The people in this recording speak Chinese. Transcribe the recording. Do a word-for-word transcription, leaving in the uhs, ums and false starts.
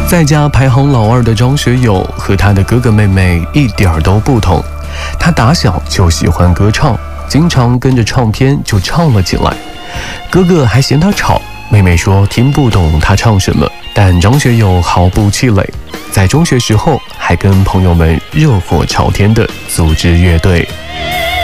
在家排行老二的张学友和他的哥哥妹妹一点儿都不同，他打小就喜欢歌唱，经常跟着唱片就唱了起来。哥哥还嫌他吵，妹妹说听不懂他唱什么，但张学友毫不气馁，在中学时候还跟朋友们热火朝天地组织乐队。